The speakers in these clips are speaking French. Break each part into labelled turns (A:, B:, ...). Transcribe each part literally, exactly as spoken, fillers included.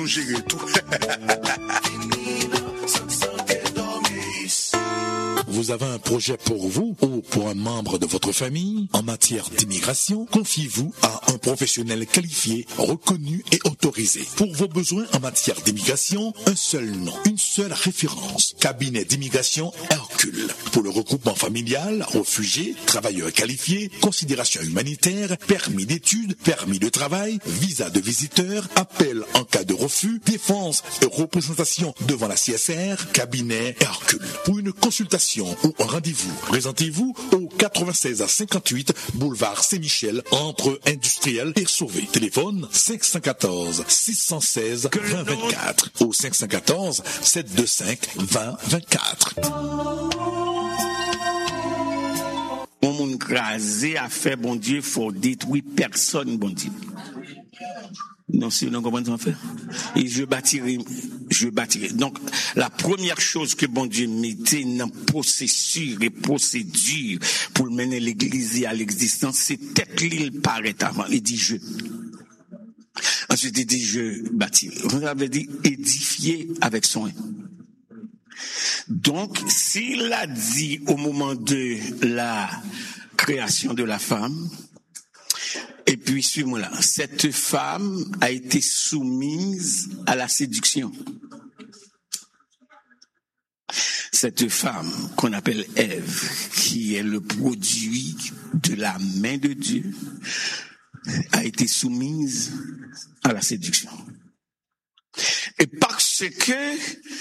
A: gérer tout. Vous avez un projet pour vous ou pour un membre de votre famille en matière d'immigration? Confiez-vous à un professionnel qualifié, reconnu et autorisé. Pour vos besoins en matière d'immigration, un seul nom, une seule référence. Cabinet d'immigration Hercule. Pour le regroupement familial, réfugiés, travailleurs qualifiés, considération humanitaire, permis d'études, permis de travail, visa de visiteur, appel en cas de refus, défense et représentation devant la C S R, cabinet Hercule. Pour une consultation ou un rendez-vous, présentez-vous au quatre-vingt-seize à cinquante-huit boulevard Saint-Michel entre Industriel et Sauvé. Téléphone cinq un quatre, six un six, deux zéro deux quatre ou cinq un quatre, sept deux cinq, deux zéro deux quatre.
B: Mon monde crasé a fait bon Dieu, faut détruire personne, bon Dieu. Non, si vous comprenez ce qu'on fait. Et je bâtirai, je bâtirai. Donc, la première chose que bon Dieu mettait dans le processus et procédure pour mener l'église à l'existence, c'est peut-être l'île paraît avant. Il dit je. Ensuite, il dit je bâtirai. Vous avez dit édifier avec soin. Donc, s'il a dit au moment de la création de la femme, et puis, suis-moi là, cette femme a été soumise à la séduction. Cette femme qu'on appelle Ève, qui est le produit de la main de Dieu, a été soumise à la séduction. Et parce que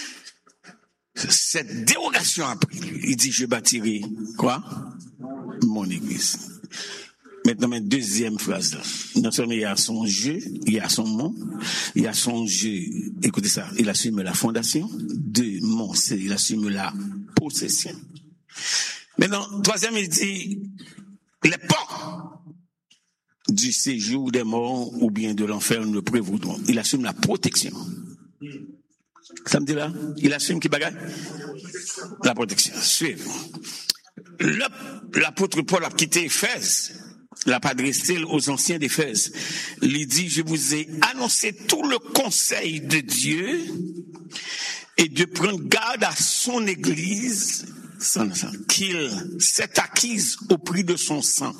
B: cette dérogation a pris, il dit, je bâtirai, quoi? Mon église. Maintenant, ma deuxième phrase là. Non seulement il y a son jeu, il y a son mot, il y a son jeu. Écoutez ça, il assume la fondation. Deux, mon, c'est il assume la possession. Maintenant, troisième, il dit, les portes du séjour des morts ou bien de l'enfer ne prévaudront. Il assume la protection. Ça me dit là? Il assume qui bagaille? La protection. Suivez. L'apôtre Paul a quitté Éphèse. L'a pas adressé aux anciens d'Éphèse. Il dit, je vous ai annoncé tout le conseil de Dieu et de prendre garde à son église qu'il s'est acquise au prix de son sang.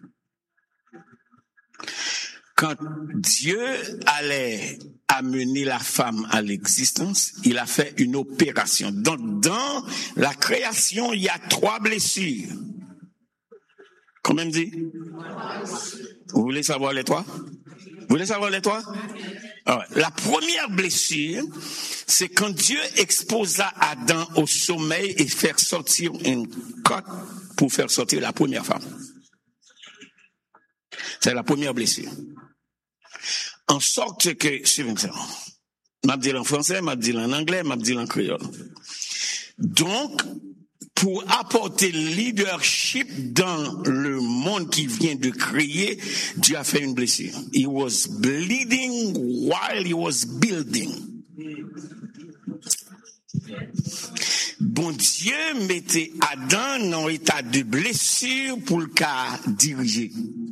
B: Quand Dieu allait amener la femme à l'existence, il a fait une opération. Donc, dans la création, il y a trois blessures. Combien me dit? Vous voulez savoir les trois? Vous voulez savoir les trois? Alors, la première blessure, c'est quand Dieu exposa Adam au sommeil et faire sortir une côte pour faire sortir la première femme. C'est la première blessure. En sorte que, suivez ça, m'a dit en français, m'a dit en anglais, m'a dit en créole. Donc, pour apporter leadership dans le monde qui vient de créer, Dieu a fait une blessure. He was bleeding while he was building. Bon Dieu mettait Adam dans état de blessure pour le cas diriger.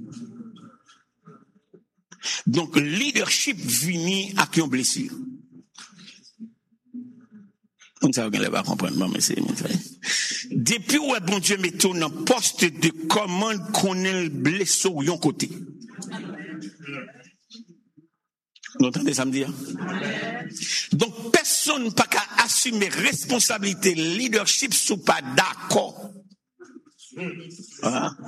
B: Donc, leadership vient avec une blessure. On ne sait pas comprendre, mais c'est, depuis où bon Dieu met tout dans poste de commande qu'on est blessé au yon côté. Vous entendez ça me dire? Donc, personne n'a pas qu'à assumer responsabilité, leadership, sous pas d'accord. Hein?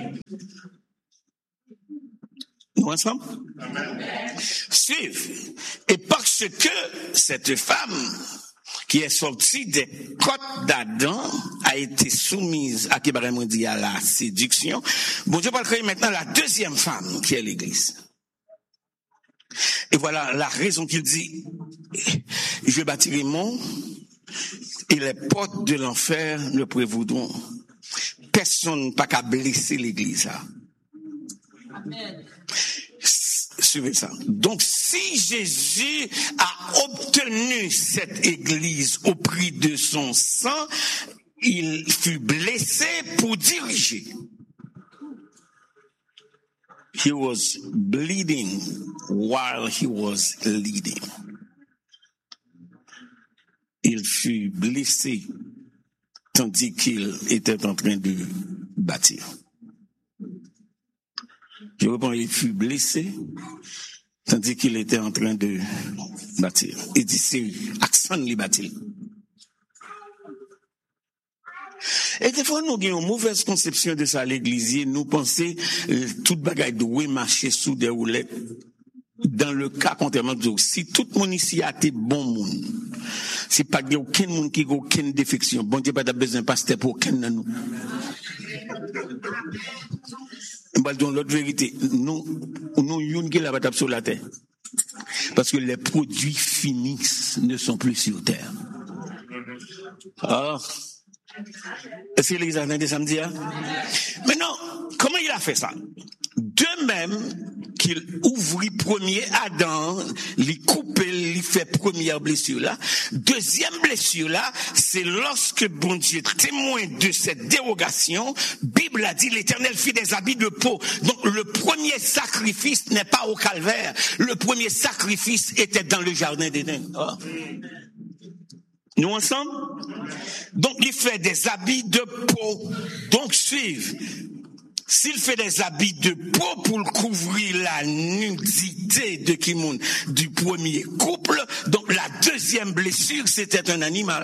B: Nous ensemble? Suivez. Et parce que cette femme qui est sortie des côtes d'Adam a été soumise à qui dit à la séduction. Bon Dieu va créer maintenant la deuxième femme qui est l'Église. Et voilà la raison qu'il dit, je bâtirai mon et les portes de l'enfer ne prévaudront. Personne n'a qu'à blesser l'Église. Amen. Suivez ça. Donc, si Jésus a obtenu cette église au prix de son sang, il fut blessé pour diriger. He was bleeding while he was leading. il fut blessé tandis qu'il était en train de bâtir. Je reprends, il fut blessé tandis qu'il était en train de bâtir. Il dit, c'est accent li bâtir. Et des fois, nous avons une mauvaise conception de ça à l'église. Nous pensons euh, toute bagaille doit marcher sous des roulettes. Dans le cas contrairement, si tout le monde ici a été bon monde, c'est pas qu'il y a aucun monde qui a aucune défection. Bon Dieu, pas de besoin de pasteur pour aucun de nous. Dans l'autre vérité, nous, nous, une qui la battre sur la terre. Parce que les produits finis ne sont plus sur terre. Alors, est-ce que l'église a entendu samedi, hein? Maintenant, comment il a fait ça? De même qu'il ouvrit premier Adam, il coupe, il fait première blessure là. Deuxième blessure là, c'est lorsque bon Dieu témoin de cette dérogation, Bible a dit l'Éternel fit des habits de peau. Donc le premier sacrifice n'est pas au calvaire. Le premier sacrifice était dans le jardin d'Éden. Oh. Nous ensemble? Donc il fait des habits de peau. Donc suivez. S'il fait des habits de peau pour couvrir la nudité de Kimoun du premier couple, donc la deuxième blessure, c'était un animal.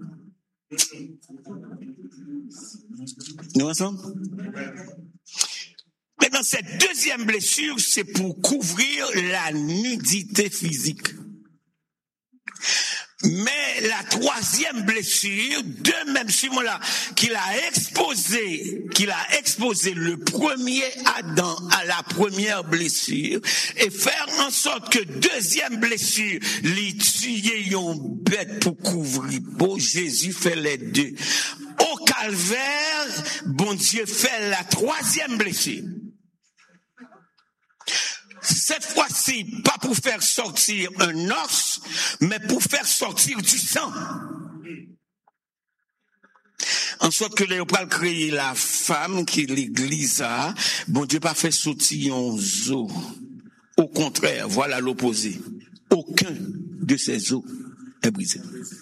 B: Nous ensemble? Maintenant, cette deuxième blessure, c'est pour couvrir la nudité physique. Mais la troisième blessure, de même Simon-là, qu'il a exposé, qu'il a exposé le premier Adam à la première blessure, et faire en sorte que deuxième blessure, les tuer une bête pour couvrir. Bon, Jésus fait les deux. Au calvaire, bon Dieu fait la troisième blessure. Cette fois-ci, pas pour faire sortir un os, mais pour faire sortir du sang. En sorte que les pas créer la femme qui l'église a, bon Dieu pas fait sortir un os. Au contraire, voilà l'opposé. Aucun de ces os est brisé.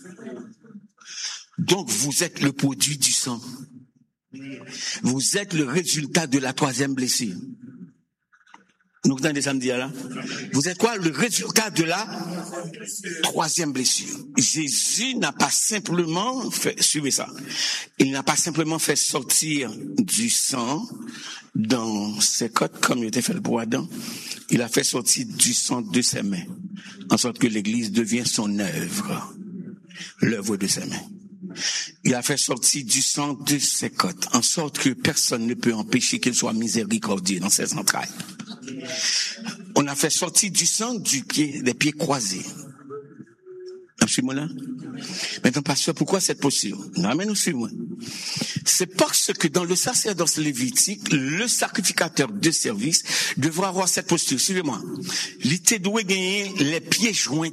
B: Donc vous êtes le produit du sang. Vous êtes le résultat de la troisième blessure. Nous entendez samedi là? Vous êtes quoi? Le résultat de la troisième blessure. Jésus n'a pas simplement fait, suivez ça. Il n'a pas simplement fait sortir du sang dans ses côtes comme il était fait pour Adam. Il a fait sortir du sang de ses mains. En sorte que l'église devient son œuvre. L'œuvre de ses mains. Il a fait sortir du sang de ses côtes. En sorte que personne ne peut empêcher qu'il soit miséricordieux dans ses entrailles. On a fait sortir du sang du pied, des pieds croisés. Suis-moi là? Maintenant, pasteur, pourquoi cette posture? Non, mais nous suivons. C'est parce que dans le sacerdoce lévitique, le sacrificateur de service devra avoir cette posture. Suivez-moi. Il doit gagner les pieds joints.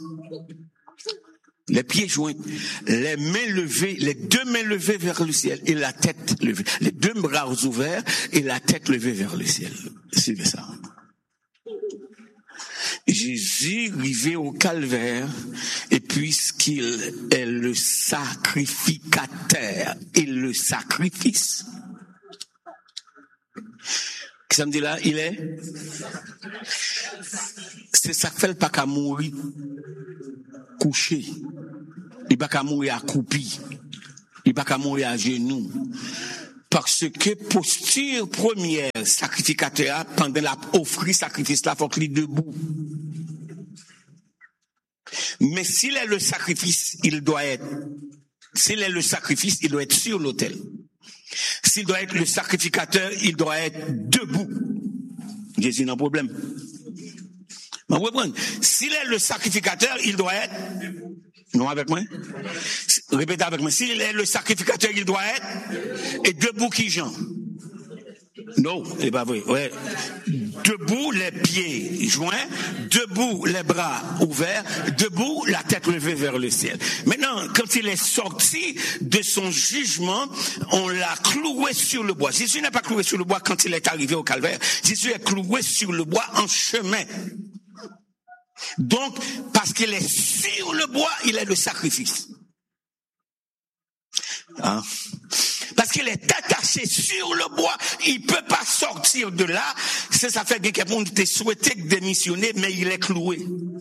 B: Les pieds joints, les mains levées, les deux mains levées vers le ciel et la tête levée. Les deux bras ouverts et la tête levée vers le ciel. Suivez ça. Jésus arrivé au calvaire et puisqu'il est le sacrificateur et le sacrifice, ça me dit là, il est, c'est ça que fait le pas qu'à mourir couché, il pas qu'à mourir accroupi, il pas qu'à mourir à genoux. Parce que posture première sacrificateur pendant la offrir sacrifice là faut qu'il est debout. Mais s'il est le sacrifice, il doit être s'il est le sacrifice, il doit être sur l'autel. S'il doit être le sacrificateur, il doit être debout. Jésus n'a pas de problème. S'il est le sacrificateur, il doit être non avec moi. Répétez avec moi. S'il est le sacrificateur, il doit être et debout qui Jean. Non, c'est pas vrai. Ouais. Debout, les pieds joints, debout, les bras ouverts, debout, la tête levée vers le ciel. Maintenant, quand il est sorti de son jugement, on l'a cloué sur le bois. Jésus n'est pas cloué sur le bois quand il est arrivé au calvaire. Jésus est cloué sur le bois en chemin. Donc, parce qu'il est sur le bois, il est le sacrifice. Hein? Parce qu'il est attaché sur le bois, il peut pas sortir de là. C'est ça fait que quelqu'un t'a souhaité démissionner, mais il est cloué.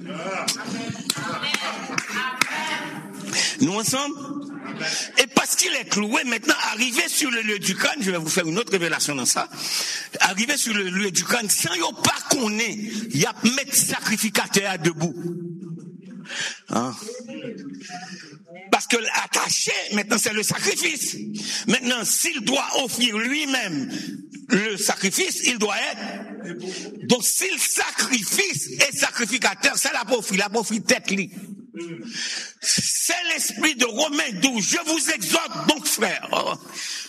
B: Nous ensemble? Et parce qu'il est cloué, maintenant, arrivé sur le lieu du crâne, je vais vous faire une autre révélation dans ça. Arrivé sur le lieu du crâne, sans yon pas qu'on est, il y a mettre sacrificateur debout. Hein? Parce que l'attaché, maintenant, c'est le sacrifice. Maintenant, s'il doit offrir lui-même le sacrifice, il doit être. Donc, s'il sacrifice et sacrificateur, c'est la pauvreté, la pauvreté tête li. C'est l'esprit de Romains douze. Je vous exhorte donc, frères.